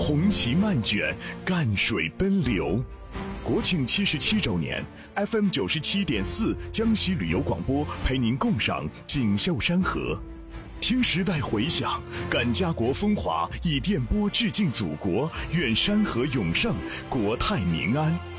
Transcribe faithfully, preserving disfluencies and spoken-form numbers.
红旗漫卷，赣水奔流。国庆七十七周年 ，F M 九十七点四江西旅游广播陪您共赏锦绣山河，听时代回响，感家国风华，以电波致敬祖国，愿山河永盛，国泰民安。